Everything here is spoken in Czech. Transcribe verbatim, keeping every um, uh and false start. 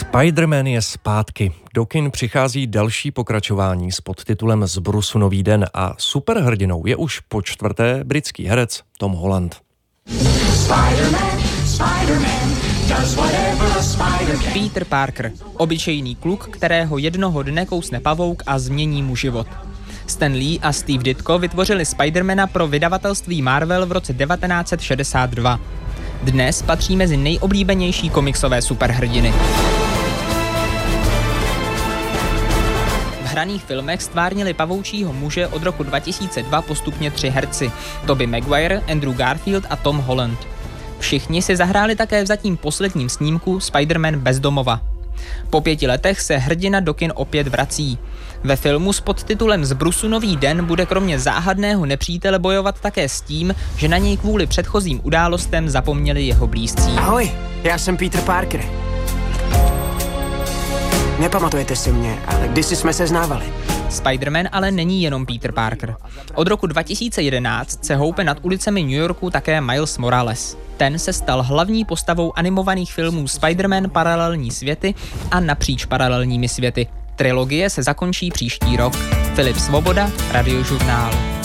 Spider-Man je zpátky. Do kin přichází další pokračování s podtitulem Z Brusu nový den a superhrdinou je už po čtvrté britský herec Tom Holland. Spider-Man, Spider-Man, does whatever a spider can. Peter Parker, obyčejný kluk, kterého jednoho dne kousne pavouk a změní mu život. Stan Lee a Steve Ditko vytvořili Spidermana pro vydavatelství Marvel v roce devatenáct set šedesát dva. Dnes patří mezi nejoblíbenější komiksové superhrdiny. V hraných filmech stvárnili pavoučího muže od roku dva tisíce dva postupně tři herci: Tobey Maguire, Andrew Garfield a Tom Holland. Všichni si zahráli také v zatím posledním snímku Spider-Man bez domova. Po pěti letech se hrdina do kin opět vrací. Ve filmu s podtitulem Z Brusu nový den bude kromě záhadného nepřítele bojovat také s tím, že na něj kvůli předchozím událostem zapomněli jeho blízcí. Ahoj, já jsem Peter Parker. Nepamatujete si mě, ale kdysi jsme se znávali. Spider-Man ale není jenom Peter Parker. Od roku dva tisíce jedenáct se houpe nad ulicemi New Yorku také Miles Morales. Ten se stal hlavní postavou animovaných filmů Spider-Man paralelní světy a Napříč paralelními světy. Trilogie se zakončí příští rok. Filip Svoboda, Radiožurnál.